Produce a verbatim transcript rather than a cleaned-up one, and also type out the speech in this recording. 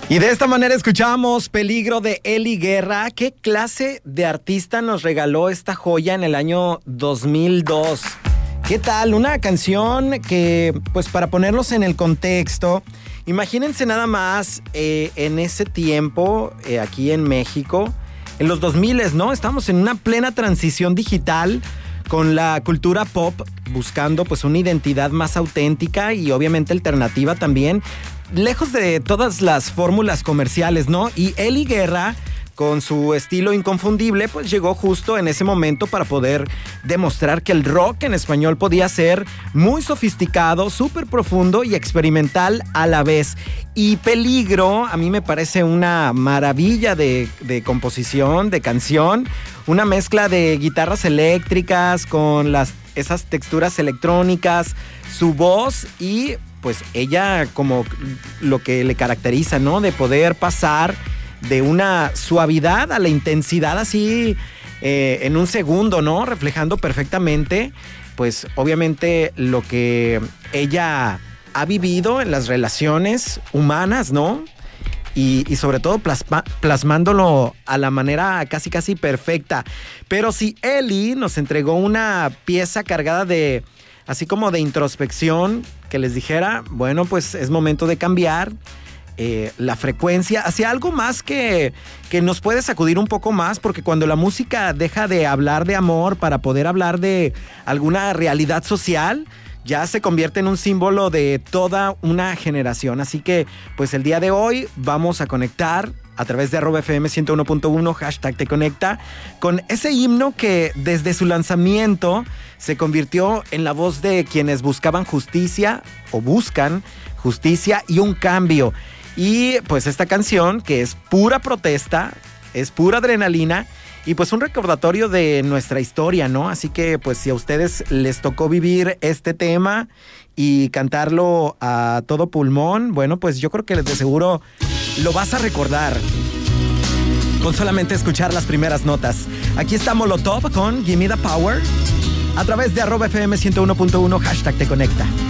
Y de esta manera escuchamos Peligro de Eli Guerra. ¿Qué clase de artista nos regaló esta joya en el año dos mil dos? ¿Qué tal? Una canción que, pues para ponerlos en el contexto, imagínense nada más eh, en ese tiempo, eh, aquí en México, en los dos mil, ¿no? Estamos en una plena transición digital con la cultura pop, buscando pues una identidad más auténtica y obviamente alternativa también, lejos de todas las fórmulas comerciales, ¿no? Y Eli Guerra, con su estilo inconfundible, pues llegó justo en ese momento para poder demostrar que el rock en español podía ser muy sofisticado, súper profundo y experimental a la vez. Y Peligro, a mí me parece una maravilla de, de composición, de canción, una mezcla de guitarras eléctricas con las, esas texturas electrónicas, su voz y pues ella como lo que le caracteriza, ¿no? De poder pasar de una suavidad a la intensidad así eh, en un segundo, ¿no? Reflejando perfectamente, pues obviamente lo que ella ha vivido en las relaciones humanas, ¿no? Y, y sobre todo plasma, plasmándolo a la manera casi casi perfecta. Pero si Eli nos entregó una pieza cargada de, así como de introspección, que les dijera, bueno, pues es momento de cambiar eh, la frecuencia hacia algo más que, que nos puede sacudir un poco más, porque cuando la música deja de hablar de amor para poder hablar de alguna realidad social, ya se convierte en un símbolo de toda una generación. Así que, pues el día de hoy vamos a conectar a través de arroba F M ciento uno punto uno, hashtag te conecta, con ese himno que desde su lanzamiento se convirtió en la voz de quienes buscaban justicia o buscan justicia y un cambio. Y pues esta canción que es pura protesta, es pura adrenalina y pues un recordatorio de nuestra historia, ¿no? Así que pues si a ustedes les tocó vivir este tema y cantarlo a todo pulmón, bueno, pues yo creo que de seguro lo vas a recordar con solamente escuchar las primeras notas. Aquí está Molotov con Gimme the Power a través de arroba F M ciento uno punto uno, hashtag te conecta.